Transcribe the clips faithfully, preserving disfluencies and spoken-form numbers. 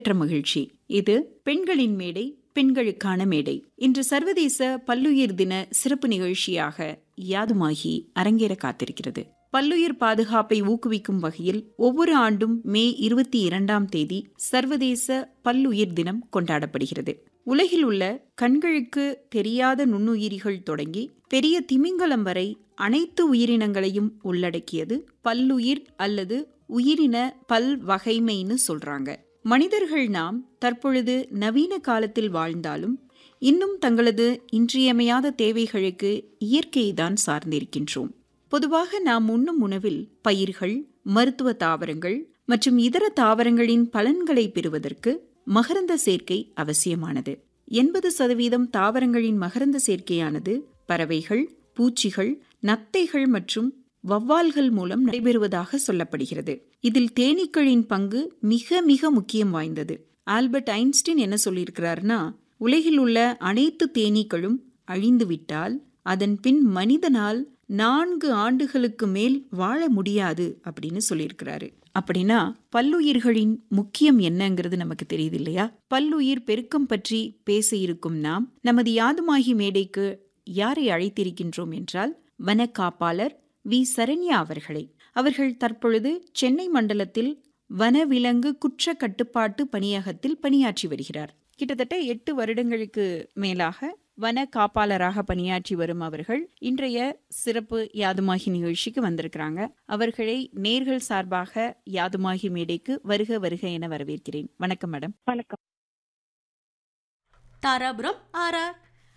பெற்ற மகிழ்ச்சி. இது பெண்களின் மேடை, பெண்களுக்கான மேடை. இன்று சர்வதேச பல்லுயிர் தின சிறப்பு நிகழ்ச்சியாக யாதுமாகி அரங்கேற காத்திருக்கிறது. பல்லுயிர் பாதுகாப்பை ஊக்குவிக்கும் வகையில் ஒவ்வொரு ஆண்டும் மே இருபத்தி இரண்டாம் தேதி சர்வதேச பல்லுயிர் தினம் கொண்டாடப்படுகிறது. உலகில் உள்ள கண்களுக்கு தெரியாத நுண்ணுயிரிகள் தொடங்கி பெரிய திமிங்கலம் வரை அனைத்து உயிரினங்களையும் உள்ளடக்கியது பல்லுயிர் அல்லது உயிரின பல் வகைமைன்னு சொல்றாங்க. மனிதர்கள் நாம் தற்பொழுது நவீன காலத்தில் வாழ்ந்தாலும் இன்னும் தங்களது இன்றியமையாத தேவைகளுக்கு இயற்கையை தான் சார்ந்திருக்கின்றோம். பொதுவாக நாம் உண்ணும் உணவில் பயிர்கள், மருத்துவ தாவரங்கள் மற்றும் இதர தாவரங்களின் பலன்களை பெறுவதற்கு மகரந்த சேர்க்கை அவசியமானது. எண்பது சதவீதம் தாவரங்களின் மகரந்த சேர்க்கையானது பறவைகள், பூச்சிகள், நத்தைகள் மற்றும் வௌவால்கள் மூலம் நடைபெறுவதாக சொல்லப்படுகிறது. இதில் தேனீக்களின் பங்கு மிக மிக முக்கியம் வாய்ந்தது. ஆல்பர்ட் ஐன்ஸ்டீன் என்ன சொல்லியிருக்கிறார்னா, உலகில் உள்ள அனைத்து தேனீக்களும் அழிந்துவிட்டால் அதன் பின் மனிதனால் நான்கு ஆண்டுகளுக்கு மேல் வாழ முடியாது அப்படின்னு சொல்லியிருக்கிறாரு. அப்படின்னா பல்லுயிர்களின் முக்கியம் என்னங்கிறது நமக்கு தெரியுது இல்லையா? பல்லுயிர் பெருக்கம் பற்றி பேச இருக்கும் நாம் நமது யாதுமாகி மேடைக்கு யாரை அழைத்திருக்கின்றோம் என்றால், வன காப்பாளர் வி சரண்யா அவர்களை. அவர்கள் தற்பொழுது சென்னை மண்டலத்தில் வனவிலங்கு குற்ற கட்டுப்பாட்டு பணியகத்தில் பணியாற்றி வருகிறார். கிட்டத்தட்ட எட்டு வருடங்களுக்கு மேலாக வன காப்பாளராக பணியாற்றி வரும் அவர்கள் இன்றைய சிறப்பு யாதுமாகி நிகழ்ச்சிக்கு வந்திருக்கிறாங்க. அவர்களை நேர்கள் சார்பாக யாதுமாகி மேடைக்கு வருக வருக என வரவேற்கிறேன். வணக்கம் மேடம். வணக்கம். தாராபுரம் ஆர்ஆர்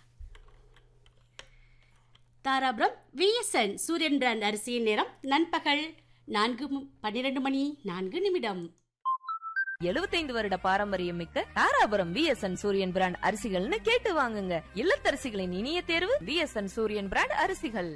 தாராபுரம் விஎஸ்என் சூரியன் பிராண்ட் அரிசியின் நேரம் நண்பகல் நான்கு பன்னிரண்டு மணி நான்கு நிமிடம். எழுபத்தைந்து வருட பாரம்பரியம் மிக்க தாராபுரம் விஎஸ்என் சூரியன் பிராண்ட் அரிசிகள்னு கேட்டு வாங்குங்க. இல்லத்தரசிகளின் இனிய தேர்வு விஎஸ்என் சூரியன் பிராண்ட் அரிசிகள்.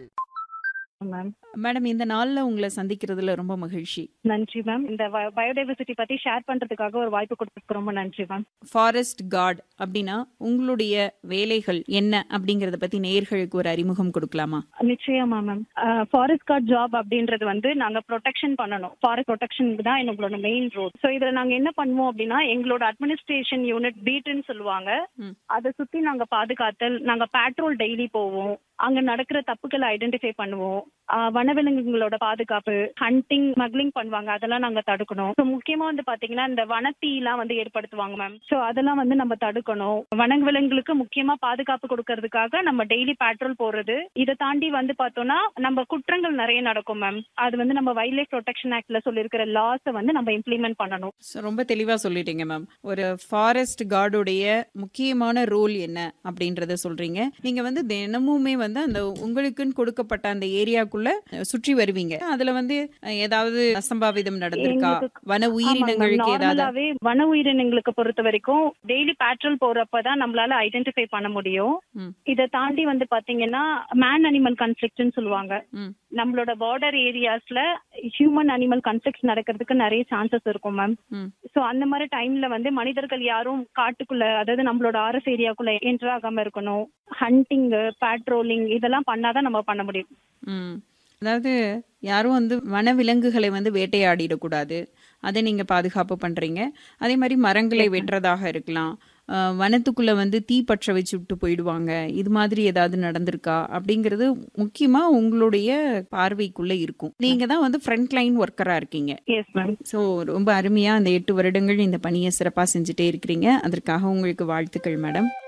மேம் மேடம், இந்த நாள்ல உங்களை சந்திக்கிறதுல ரொம்ப மகிழ்ச்சி. நன்றி மேம். இந்த பயோடைவர்சிட்டி பத்தி ஷேர் பண்றதுக்காக ஒரு வாய்ப்பு கொடுத்ததுக்கு ரொம்ப நன்றி மேம். ஃபாரஸ்ட் கார்டு அப்படின்னா உங்களுடைய வேலைகள் என்ன அப்படிங்கறத பத்தி நேயர்களுக்கு ஒரு அறிமுகம் கொடுக்கலாமா? நிச்சயமா மேம். ஃபாரஸ்ட் கார்டு ஜாப் அப்படின்றது வந்து நாங்க ப்ரொடெக்ஷன் பண்ணணும். ஃபாரஸ்ட் ப்ரொடெக்ஷன் தான் எங்களோட மெயின் ரோல். ஸோ இதுல நாங்க என்ன பண்ணுவோம் அப்படின்னா, எங்களோட அட்மினிஸ்ட்ரேஷன் யூனிட் பீட்னு சொல்லுவாங்க, அதை சுத்தி நாங்க பாதுகாத்தல், நாங்க பேட்ரோல் டெய்லி போவோம், அங்க நடக்கிற தப்புகளை ஐடென்டிஃபை பண்ணுவோம், வனவிலங்குகளோட பாதுகாப்பு, ஹண்டிங், ஸ்மக்லிங் பண்ணுவாங்க, அதெல்லாம் நாங்க தடுக்கணும். ஸோ முக்கியமா வந்து பாத்தீங்கன்னா இந்த வனத்தீலாம் வந்து ஏற்படுத்துவாங்க மேம். ஸோ அதெல்லாம் வந்து நம்ம தடுக்கணும். வனவிலங்குகளுக்கு முக்கியமா பாதுகாப்பு கொடுக்கறதுக்காக நம்ம டெய்லி பேட்ரோல் போடுறது. இதை தாண்டி வந்து பார்த்தோம்னா நம்ம குற்றங்கள் நிறைய நடக்கும் மேம். அது வந்து நம்ம வைல்ட் லைஃப் ப்ரொடெக்ஷன் ஆக்ட்ல சொல்லியிருக்கிற லாஸை வந்து நம்ம இம்ப்ளிமெண்ட் பண்ணணும். ரொம்ப தெளிவா சொல்லிட்டீங்க மேம். ஒரு ஃபாரஸ்ட் கார்டுடைய முக்கியமான ரோல் என்ன அப்படின்றத சொல்றீங்க. நீங்க வந்து தினமுமே வந்து அந்த உங்களுக்குன்னு கொடுக்கப்பட்ட அந்த ஏரியாக்குள்ள சுற்றி வருவீங்க. அதுல வந்து ஏதாவது அசம்பாவிதம் நடந்திருக்கா? வன உயிரினங்களுக்கு ஏதாவது? வன உயிரினங்களுக்கு பொறுத்த வரைக்கும் டெய்லி பேட்ரோல் போறப்பதான் நம்மளால ஐடென்டிஃபை பண்ண முடியும். இதை தாண்டி வந்து பாத்தீங்கன்னா மேன் அனிமல் கான்ஃபிளிக்ட்னு சொல்லுவாங்க. நம்மளோட பார்டர் ஏரியாஸ்ல ஹியூமன் அனிமல் கான்ஃபிளிக்ட்ஸ் நடக்கிறதுக்கு நிறைய சான்சஸ் இருக்கும் மேம். சோ அந்த மாதிரி டைம்ல வந்து மனிதர்கள் யாரும் காட்டுக்குள்ள, அதாவது நம்மளோட ஆர்எஸ் ஏரியாக்குள்ள என்டர் ஆகாம இருக்கணும். ஹண்டிங், பேட்ரோலிங் இதெல்லாம் பண்ணாதான் நம்ம பண்ண முடியும். அதாவது யாரும் வந்து வனவிலங்குகளை வந்து வேட்டையாடிடக்கூடாது, அதை நீங்க பாதுகாப்பு பண்றீங்க. அதே மாதிரி மரங்களை வெட்டுறதாக இருக்கலாம், வனத்துக்குள்ள வந்து தீ பற்ற வச்சு விட்டு போயிடுவாங்க, இது மாதிரி ஏதாவது நடந்திருக்கா அப்படிங்கிறது முக்கியமா உங்களுடைய பார்வைக்குள்ள இருக்கும். நீங்க தான் வந்து ஃப்ரண்ட் லைன் ஒர்க்கரா இருக்கீங்க. ஸோ ரொம்ப அருமையா அந்த எட்டு வருடங்கள் இந்த பணியை சிறப்பா செஞ்சுட்டே இருக்கிறீங்க. அதற்காக உங்களுக்கு வாழ்த்துக்கள் மேடம்.